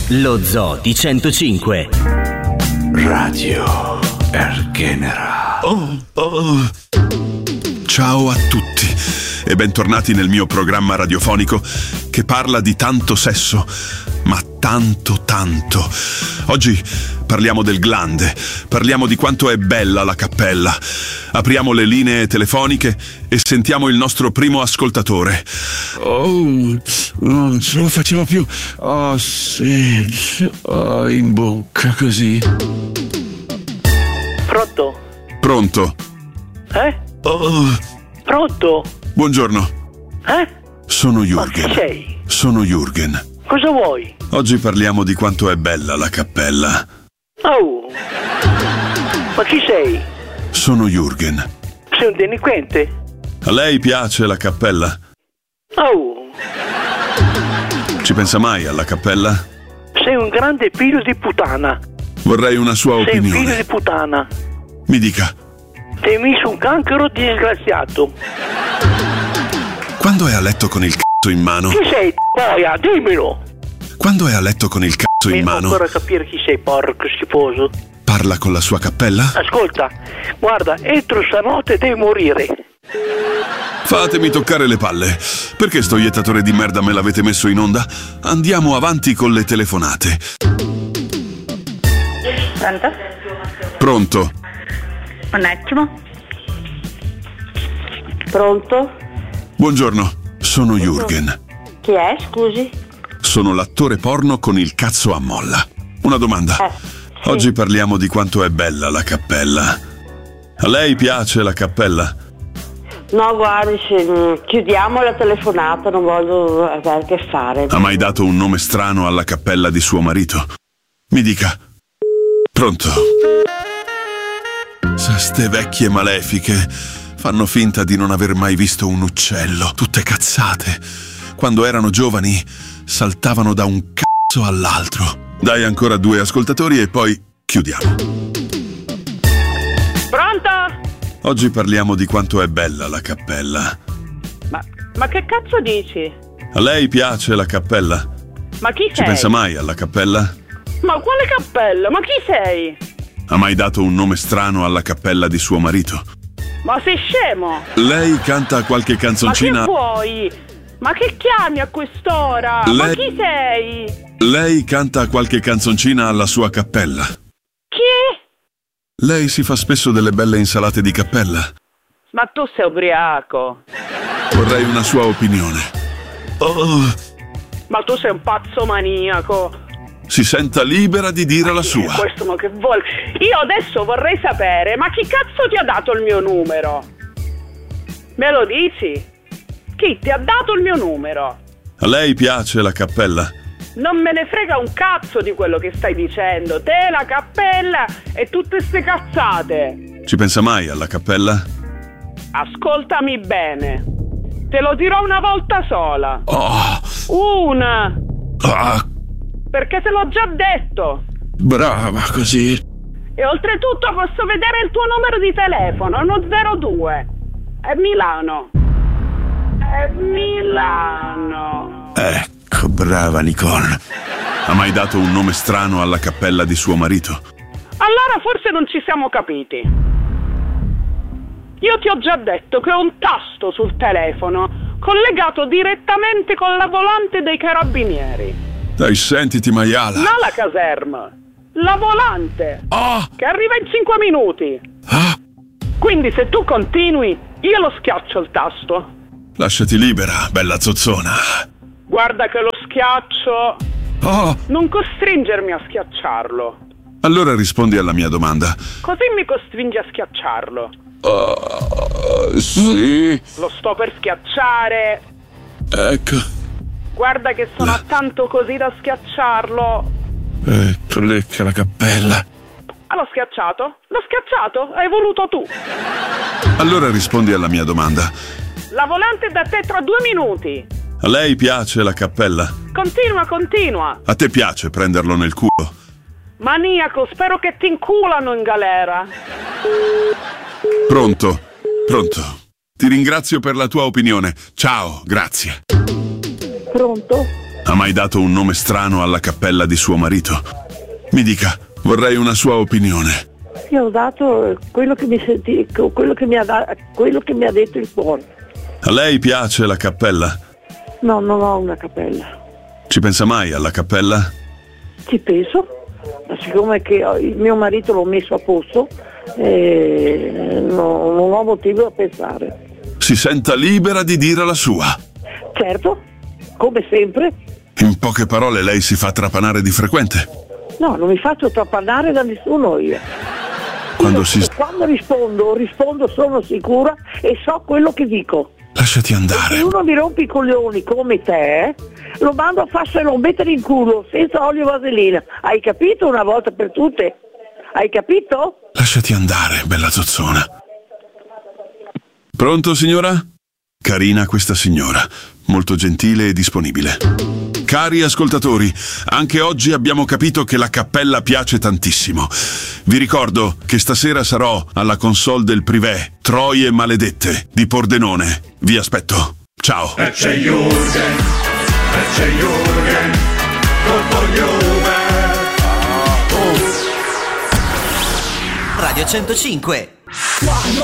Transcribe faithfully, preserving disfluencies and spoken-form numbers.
Lo Zoo di centocinque. Radio Ergenera. Oh, oh. Ciao a tutti e bentornati nel mio programma radiofonico che parla di tanto sesso, ma tanto tanto. Oggi parliamo del glande, parliamo di quanto è bella la cappella. Apriamo le linee telefoniche e sentiamo il nostro primo ascoltatore. Oh, non ce lo facevo più. Oh, sì, oh, in bocca così. Pronto? Pronto? Eh? Oh. Pronto? Buongiorno. Eh? Sono Ma Jürgen. chi sei? Sono Jürgen. Cosa vuoi? Oggi parliamo di quanto è bella la cappella. Oh! Ma chi sei? Sono Jürgen. Sei un delinquente? A lei piace la cappella? Oh! Ci pensa mai alla cappella? Sei un grande figlio di puttana. Vorrei una sua Sei un figlio opinione. di puttana. Mi dica, Ti hai messo un cancro disgraziato. quando è a letto con il c***o in mano? Chi sei, boia? Dimmelo! Quando è a letto con il c***o in Devo mano? ancora capire chi sei, porco schifoso. Parla con la sua cappella? Ascolta, guarda, entro stanotte devi morire. Fatemi toccare le palle. Perché sto iettatore di merda me l'avete messo in onda? Andiamo avanti con le telefonate. Pronto? Pronto? Un attimo. Pronto? Buongiorno, sono Jürgen. Chi è, scusi? Sono l'attore porno con il cazzo a molla. Una domanda. Eh, sì. Oggi parliamo di quanto è bella la cappella. A lei piace la cappella? No, guardi, se, mh, chiudiamo la telefonata, non voglio avere a che fare. Ha mai dato un nome strano alla cappella di suo marito? Mi dica. Pronto? Se ste vecchie malefiche fanno finta di non aver mai visto un uccello, tutte cazzate. Quando erano giovani saltavano da un cazzo all'altro. Dai ancora due ascoltatori e poi chiudiamo. Pronto? Oggi parliamo di quanto è bella la cappella. Ma, ma che cazzo dici? A lei piace la cappella? Ma chi Ci sei? pensa mai alla cappella? Ma quale cappello? Ma chi sei? Ha mai dato un nome strano alla cappella di suo marito? Ma sei scemo? Lei canta qualche Ma canzoncina? che vuoi? Ma che chiami a quest'ora? Ma Lei- chi sei? Lei canta qualche canzoncina alla sua cappella? Chi? Lei si fa spesso delle belle insalate di cappella? Ma tu sei ubriaco. Vorrei una sua opinione. Oh, Ma tu sei un pazzo maniaco. si senta libera di dire la Chi è sua. questo, ma che vuole? Io adesso vorrei sapere, ma chi cazzo ti ha dato il mio numero? Me lo dici? Chi ti ha dato il mio numero? A lei piace la cappella? Non me ne frega un cazzo di quello che stai dicendo. Te, la cappella e tutte ste cazzate. Ci pensa mai alla cappella? Ascoltami bene. Te lo dirò una volta sola. Oh, Una. ah, Perché te l'ho già detto. brava così. E oltretutto posso vedere il tuo numero di telefono. Uno zero due. È Milano. È Milano. Ecco, brava Nicole. Ha mai dato un nome strano alla cappella di suo marito? Allora forse non ci siamo capiti. Io ti ho già detto che ho un tasto sul telefono collegato direttamente con la volante dei carabinieri. Dai, sentiti, maiala. Non la caserma, la volante, Oh, che arriva in cinque minuti. ah, Quindi se tu continui, io lo schiaccio il tasto. Lasciati libera, bella zozzona. Guarda che lo schiaccio. oh, Non costringermi a schiacciarlo. Allora rispondi alla mia domanda. Così mi costringi a schiacciarlo. oh, sì, Lo sto per schiacciare. ecco, Guarda che sono a tanto così da schiacciarlo. ecco lì che la cappella. Ah, l'ho schiacciato? L'ho schiacciato? Hai voluto tu. Allora rispondi alla mia domanda. La volante è da te tra due minuti. A lei piace la cappella? Continua, continua. A te piace prenderlo nel culo? Maniaco, spero che ti inculano in galera. Pronto? Pronto. Ti ringrazio per la tua opinione. Ciao, grazie. Pronto? Ha mai dato un nome strano alla cappella di suo marito? Mi dica, vorrei una sua opinione. Io ho dato quello che mi senti, quello che mi ha da, quello che mi ha detto il cuore. A lei piace la cappella? No, non ho una cappella. Ci pensa mai alla cappella? Ci penso, ma siccome che il mio marito l'ho messo a posto, eh, no, non ho motivo a pensare. Si senta libera di dire la sua. Certo, come sempre. In poche parole, lei si fa trapanare di frequente? No, non mi faccio trapannare da nessuno io. Quando io, si... Quando rispondo, rispondo sono sicura e so quello che dico. Lasciati andare. Se uno mi rompe i coglioni come te, lo mando a farselo mettere in culo senza olio e vaselina. Hai capito una volta per tutte? Hai capito? Lasciati andare, bella zozzona. Pronto, signora? Carina questa signora, molto gentile e disponibile. Cari ascoltatori, anche oggi abbiamo capito che la cappella piace tantissimo. Vi ricordo che stasera sarò alla console del privé Troie Maledette di Pordenone. Vi aspetto. Ciao. E c'è Jürgen, e c'è Jürgen, tutto Juve. Radio centocinque. Quando